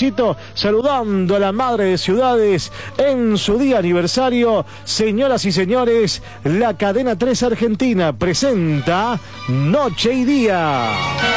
felicito saludando a la madre de ciudades en su día aniversario. Señoras y señores, la cadena 3 Argentina presenta Noche y Día.